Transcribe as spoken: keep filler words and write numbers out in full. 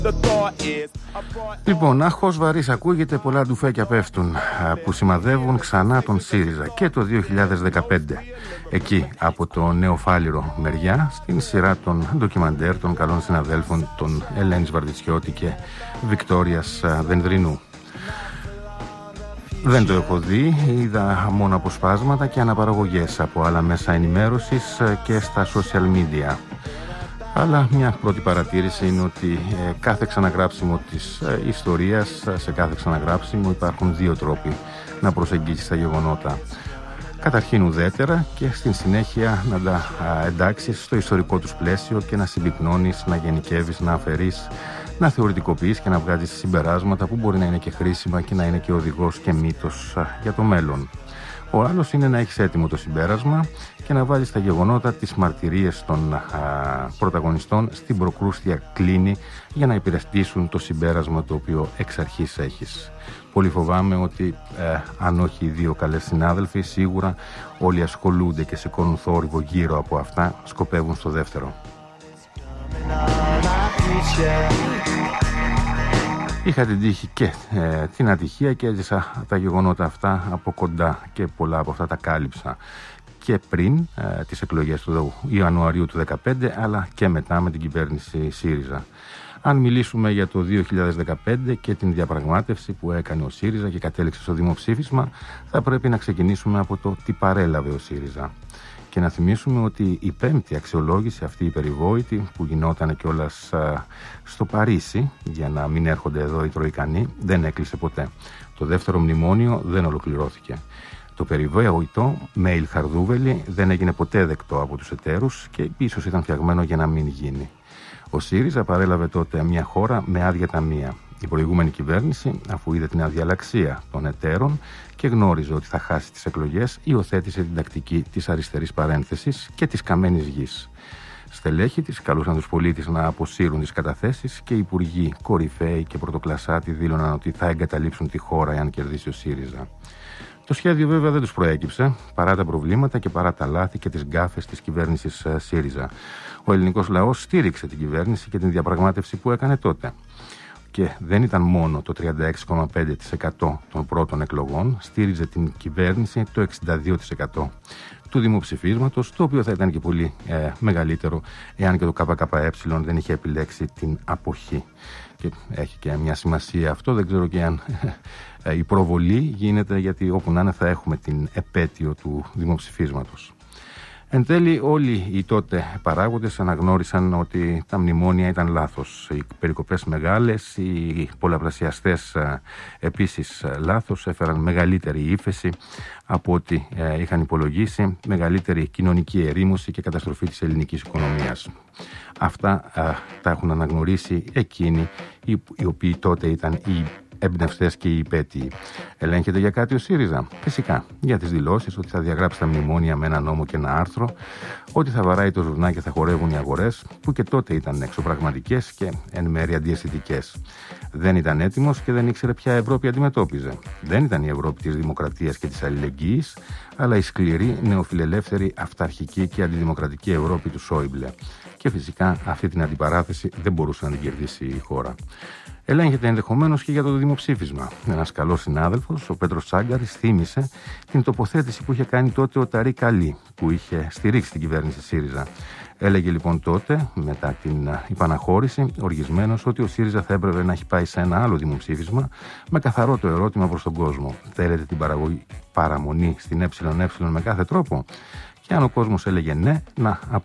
Λοιπόν, άχος βαρύς ακούγεται, πολλά ντουφέκια πέφτουν, που σημαδεύουν ξανά τον ΣΥΡΙΖΑ και το δύο χιλιάδες δεκαπέντε. Εκεί, από το Νεοφάλιρο μεριά, στην σειρά των ντοκιμαντέρ των καλών συναδέλφων των Ελένης Βαρδιτσιώτη και Βικτόριας Δενδρινού. Δεν το έχω δει, είδα μόνο αποσπάσματα και αναπαραγωγές από άλλα μέσα ενημέρωσης και στα social media. Αλλά μια πρώτη παρατήρηση είναι ότι ε, κάθε ξαναγράψιμο της ε, ιστορίας, σε κάθε ξαναγράψιμο υπάρχουν δύο τρόποι να προσεγγίσεις τα γεγονότα. Καταρχήν ουδέτερα και στην συνέχεια να τα α, εντάξεις στο ιστορικό τους πλαίσιο και να συμπυκνώνεις, να γενικεύεις, να αφαιρείς, να θεωρητικοποιείς και να βγάζεις συμπεράσματα που μπορεί να είναι και χρήσιμα και να είναι και οδηγός και μύτος α, για το μέλλον. Ο άλλος είναι να έχεις έτοιμο το συμπέρασμα και να βάλεις τα γεγονότα, τις μαρτυρίες των α, πρωταγωνιστών στην προκρούστια κλίνη για να υπηρετήσουν το συμπέρασμα το οποίο εξ αρχής έχεις. Πολύ φοβάμαι ότι ε, αν όχι οι δύο καλές συνάδελφοι, σίγουρα όλοι ασχολούνται και σηκώνουν θόρυβο γύρω από αυτά, σκοπεύουν στο δεύτερο. Είχα την τύχη και ε, την ατυχία και έζησα τα γεγονότα αυτά από κοντά και πολλά από αυτά τα κάλυψα και πριν ε, τις εκλογές του Ιανουαρίου του δύο χιλιάδες δεκαπέντε αλλά και μετά με την κυβέρνηση ΣΥΡΙΖΑ. Αν μιλήσουμε για το δύο χιλιάδες δεκαπέντε και την διαπραγμάτευση που έκανε ο ΣΥΡΙΖΑ και κατέληξε στο δημοψήφισμα, θα πρέπει να ξεκινήσουμε από το τι παρέλαβε ο ΣΥΡΙΖΑ. Και να θυμίσουμε ότι η πέμπτη αξιολόγηση, αυτή η περιβόητη, που γινόταν κιόλας α, στο Παρίσι, για να μην έρχονται εδώ οι Τροϊκανοί, δεν έκλεισε ποτέ. Το δεύτερο μνημόνιο δεν ολοκληρώθηκε. Το περιβόητο με Ηλχαρδούβελη δεν έγινε ποτέ δεκτό από τους εταίρους και ίσως ήταν φτιαγμένο για να μην γίνει. Ο ΣΥΡΙΖΑ παρέλαβε τότε μια χώρα με άδεια ταμεία. Η προηγούμενη κυβέρνηση, αφού είδε την αδιαλαξία των εταίρων και γνώριζε ότι θα χάσει τις εκλογές, υιοθέτησε την τακτική της αριστερής παρένθεσης και της καμένης γης. Στελέχοι της καλούσαν τους πολίτες να αποσύρουν τις καταθέσεις και οι υπουργοί, κορυφαίοι και πρωτοκλασσάτοι δήλωναν ότι θα εγκαταλείψουν τη χώρα εάν κερδίσει ο ΣΥΡΙΖΑ. Το σχέδιο βέβαια δεν τους προέκυψε, παρά τα προβλήματα και παρά τα λάθη και τις γκάφες της κυβέρνησης ΣΥΡΙΖΑ. Ο ελληνικός λαός στήριξε την κυβέρνηση και την διαπραγμάτευση που έκανε τότε. Και δεν ήταν μόνο το τριάντα έξι κόμμα πέντε τοις εκατό των πρώτων εκλογών, στήριζε την κυβέρνηση το εξήντα δύο τοις εκατό του δημοψηφίσματος, το οποίο θα ήταν και πολύ ε, μεγαλύτερο εάν και το ΚΚΕ δεν είχε επιλέξει την αποχή. Και έχει και μια σημασία αυτό, δεν ξέρω και αν ε, η προβολή γίνεται, γιατί όπου να είναι θα έχουμε την επέτειο του δημοψηφίσματος. Εν τέλει, όλοι οι τότε παράγοντες αναγνώρισαν ότι τα μνημόνια ήταν λάθος. Οι περικοπές μεγάλες, οι πολλαπλασιαστές επίσης λάθος, έφεραν μεγαλύτερη ύφεση από ό,τι είχαν υπολογίσει, μεγαλύτερη κοινωνική ερήμωση και καταστροφή της ελληνικής οικονομίας. Αυτά α, τα έχουν αναγνωρίσει εκείνοι οι, οι οποίοι τότε ήταν οι εμπνευστές και οι υπέτειοι. Ελέγχεται για κάτι ο ΣΥΡΙΖΑ? Φυσικά. Για τις δηλώσεις ότι θα διαγράψει τα μνημόνια με ένα νόμο και ένα άρθρο, ότι θα βαράει το ζουρνά και θα χορεύουν οι αγορές, που και τότε ήταν εξωπραγματικές και εν μέρει αντιαισθητικές. Δεν ήταν έτοιμος και δεν ήξερε ποια Ευρώπη αντιμετώπιζε. Δεν ήταν η Ευρώπη της δημοκρατίας και της αλληλεγγύης, αλλά η σκληρή, νεοφιλελεύθερη, αυταρχική και αντιδημοκρατική Ευρώπη του Σόιμπλε. Και φυσικά αυτή την αντιπαράθεση δεν μπορούσε να την κερδίσει η χώρα. Ελέγχεται ενδεχομένως και για το δημοψήφισμα. Ένας καλός συνάδελφος, ο Πέτρος Τσάγκαρης, θύμισε την τοποθέτηση που είχε κάνει τότε ο Ταρίκ Αλί, που είχε στηρίξει την κυβέρνηση ΣΥΡΙΖΑ. Έλεγε λοιπόν τότε, μετά την υπαναχώρηση, οργισμένος, ότι ο ΣΥΡΙΖΑ θα έπρεπε να έχει πάει σε ένα άλλο δημοψήφισμα με καθαρό το ερώτημα προς τον κόσμο. Θέλετε την παραγωγή, παραμονή στην ΕΕ με κάθε τρόπο? Και αν ο κόσμος έλεγε ναι, να